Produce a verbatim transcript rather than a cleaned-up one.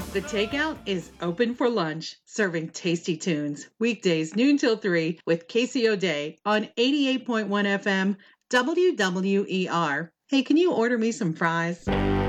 The Takeout is open for lunch, serving tasty tunes. Weekdays, noon till three, with Casey O'Day on eighty-eight point one F M, W W E R. Hey, can you order me some fries?